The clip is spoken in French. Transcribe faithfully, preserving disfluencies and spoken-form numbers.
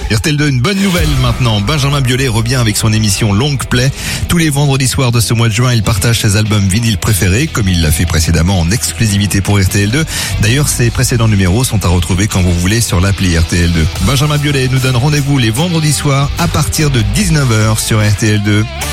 R T L deux, une bonne nouvelle maintenant. Benjamin Biolay revient avec son émission Long Play. Tous les vendredis soirs de ce mois de juin, il partage ses albums vinyles préférés, comme il l'a fait précédemment en exclusivité pour R T L deux. D'ailleurs, ses précédents numéros sont à retrouver quand vous voulez sur l'appli R T L deux. Benjamin Biolay nous donne rendez-vous les vendredis soirs à partir de dix-neuf heures sur R T L deux.